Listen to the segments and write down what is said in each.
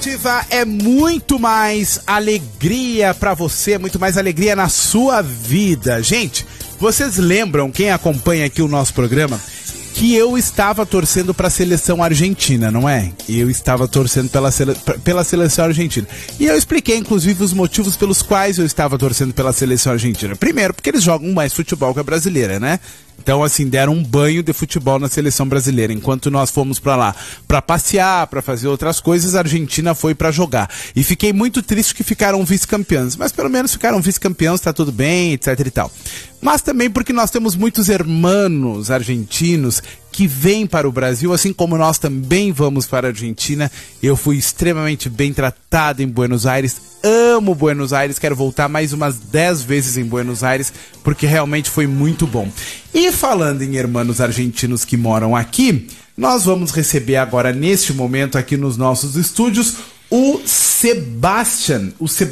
Ativa é muito mais alegria pra você, muito mais alegria na sua vida. Gente, vocês lembram, quem acompanha aqui o nosso programa, que eu estava torcendo para a seleção argentina, não é? Eu estava torcendo pela seleção argentina. E eu expliquei, inclusive, os motivos pelos quais eu estava torcendo pela seleção argentina. Primeiro, porque eles jogam mais futebol que a brasileira, né? Então, assim, deram um banho de futebol na seleção brasileira. Enquanto nós fomos para lá para passear, para fazer outras coisas, a Argentina foi para jogar. E fiquei muito triste que ficaram vice-campeãs. Mas pelo menos ficaram vice-campeãs, tá tudo bem, etc e tal. Mas também porque nós temos muitos hermanos argentinos que vêm para o Brasil, assim como nós também vamos para a Argentina. Eu fui extremamente bem tratado em Buenos Aires. Amo Buenos Aires, quero voltar mais umas 10 vezes em Buenos Aires, porque realmente foi muito bom. E falando em hermanos argentinos que moram aqui, nós vamos receber agora, neste momento, aqui nos nossos estúdios, o Sebastian.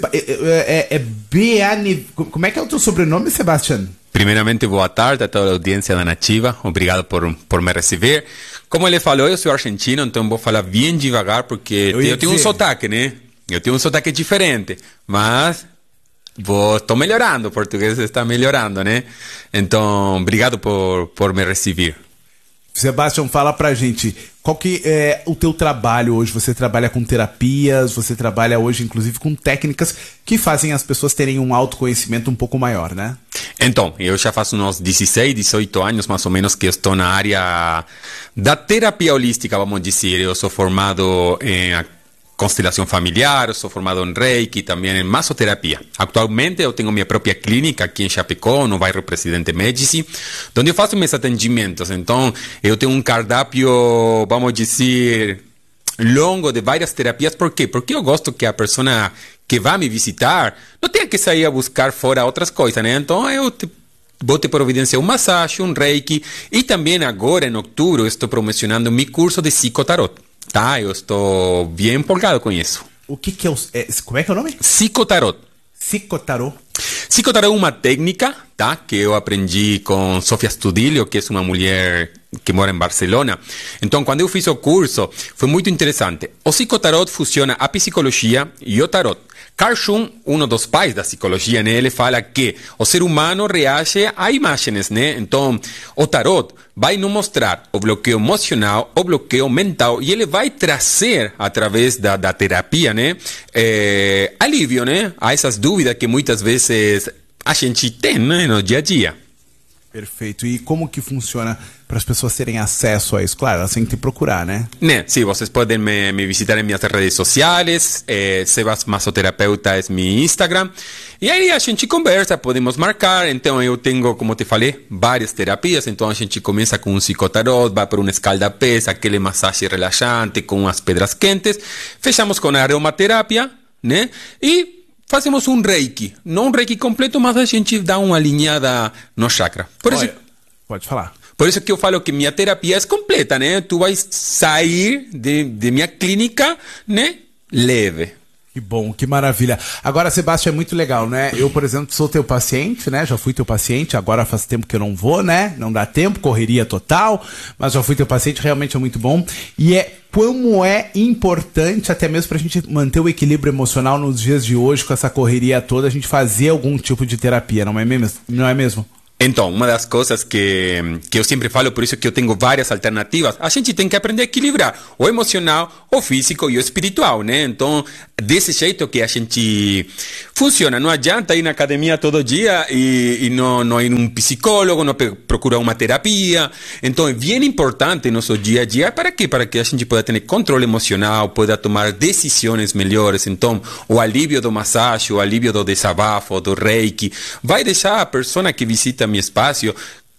Como é que é o teu sobrenome, Sebastian? Primeiramente, boa tarde a toda a audiência da Nativa. Obrigado por me receber. Como ele falou, eu sou argentino, então vou falar bem devagar, porque eu tenho um sotaque, né? Eu tenho um sotaque diferente, mas estou melhorando, o português está melhorando, né? Então, obrigado por me receber. Sebastian, fala pra gente, qual que é o teu trabalho hoje? Você trabalha com terapias, você trabalha hoje, inclusive, com técnicas que fazem as pessoas terem um autoconhecimento um pouco maior, né? Então, eu já faço uns 16, 18 anos, mais ou menos, que eu estou na área da terapia holística, vamos dizer. Eu sou formado em constelação familiar, eu sou formado em Reiki, também em massoterapia. Atualmente eu tenho minha própria clínica aqui em Chapecó, no bairro Presidente Médici, onde eu faço meus atendimentos. Então, eu tenho um cardápio, vamos dizer, longo de várias terapias. Por quê? Porque eu gosto que a pessoa que vai me visitar não tenha que sair a buscar fora outras coisas, né? Então, vou te providenciar um massagem, um Reiki, e também agora, em outubro, estou promocionando meu curso de psicotarot. Tá, eu estou bem empolgado com isso. O que é o... como é que é o nome? Psicotarot. Psicotarot. Psicotarot é uma técnica, tá, que eu aprendi com Sofia Studilio, que é uma mulher que mora em Barcelona. Então, quando eu fiz o curso, foi muito interessante. O psicotarot fusiona a psicologia e o tarot. Carl Jung, um dos pais da psicologia, né, ele fala que o ser humano reage a imagens, né? Então, o tarot vai nos mostrar o bloqueio emocional, o bloqueio mental, e ele vai trazer, através da terapia, né, alívio, né, a essas dúvidas que muitas vezes a gente tem, né, no dia a dia. Perfeito. E como que funciona para as pessoas terem acesso a isso? Claro, elas têm que te procurar, né? Sim, vocês podem me visitar em minhas redes sociais. Sebas Massoterapeuta é meu Instagram. E aí a gente conversa, podemos marcar. Então eu tenho, como te falei, várias terapias. Então a gente começa com um psicotarot, vai para um escalda-pés, aquele massagem relaxante com as pedras quentes. Fechamos com a aromaterapia, né? E fazemos um Reiki. Não um Reiki completo, mas a gente dá uma alinhada no chakra. Pode falar. Por isso que eu falo que minha terapia é completa, né? Tu vais sair de minha clínica, né, leve. Que bom, que maravilha. Agora, Sebastião, é muito legal, né? Eu, por exemplo, sou teu paciente, né? Já fui teu paciente, agora faz tempo que eu não vou, né? Não dá tempo, correria total, mas já fui teu paciente, realmente é muito bom. E como é importante, até mesmo pra gente manter o equilíbrio emocional nos dias de hoje, com essa correria toda, a gente fazer algum tipo de terapia, não é mesmo? Não é mesmo? Então, uma das coisas que eu sempre falo, por isso que eu tenho várias alternativas, a gente tem que aprender a equilibrar o emocional, o físico e o espiritual, né? Então, desse jeito que a gente funciona. Não adianta ir na academia todo dia e não ir num psicólogo, não procurar uma terapia. Então, é bem importante nosso dia a dia. Para quê? Para que a gente possa ter controle emocional, possa tomar decisões melhores. Então, o alívio do massagem, o alívio do desabafo, do reiki, vai deixar a pessoa que visita meu espaço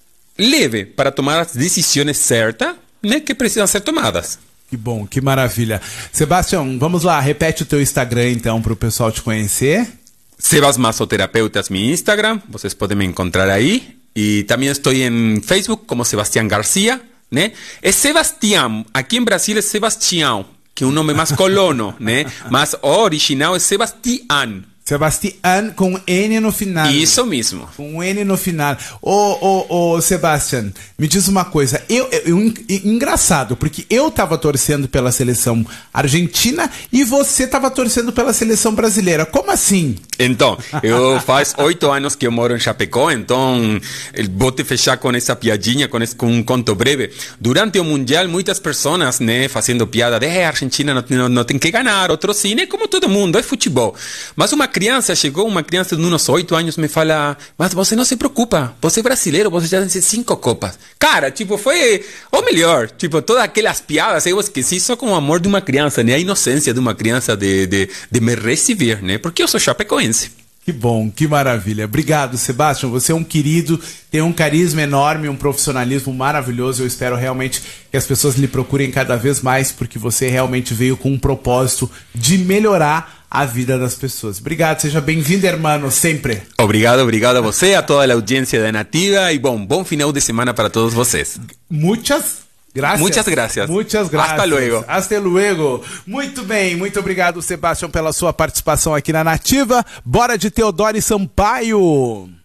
leve para tomar as decisões certas, né, que precisam ser tomadas. Que bom, que maravilha. Sebastião, vamos lá, repete o teu Instagram então para o pessoal te conhecer. Sebas Massoterapeutas, meu Instagram, vocês podem me encontrar aí. E também estou em Facebook como Sebastián García, né? É Sebastián, aqui em Brasil é Sebastião, que é um nome mais colono, né? Mas o original é Sebastián. Sebastián com N no final. Isso mesmo. Com N no final. Ô, Sebastián, me diz uma coisa. Engraçado, porque eu tava torcendo pela seleção argentina e você tava torcendo pela seleção brasileira. Como assim? Então, faz 8 anos que eu moro em Chapecó, então vou te fechar com essa piadinha, com um conto breve. Durante o Mundial, muitas pessoas, né, fazendo piada de a Argentina não tem que ganhar, outro sim, é como todo mundo, é futebol. Mas uma criança de uns 8 anos me fala, mas você não se preocupa, você é brasileiro, você já tem 5 copas. Cara, tipo, foi o melhor, tipo, todas aquelas piadas, eu esqueci só com o amor de uma criança, né, a inocência de uma criança de me receber, né, porque eu sou chapecoense. Que bom, que maravilha. Obrigado, Sebastián. Você é um querido, tem um carisma enorme, um profissionalismo maravilhoso. Eu espero realmente que as pessoas lhe procurem cada vez mais, porque você realmente veio com um propósito de melhorar a vida das pessoas. Obrigado, seja bem-vindo, hermano, sempre. Obrigado a você, a toda a audiência da Nativa e bom final de semana para todos vocês. Muitas gracias. Muchas gracias. Muchas gracias. Hasta luego. Hasta luego. Muito bem, muito obrigado, Sebastián, pela sua participação aqui na Nativa. Bora de Teodoro e Sampaio.